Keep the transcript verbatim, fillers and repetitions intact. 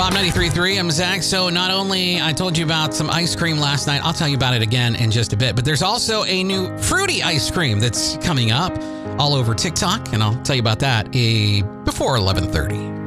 Bob ninety-three point three, I'm Zach. So not only I told you about some ice cream last night, I'll tell you about it again in just a bit, but there's also a new fruity ice cream that's coming up all over TikTok, and I'll tell you about that uh, before eleven thirty.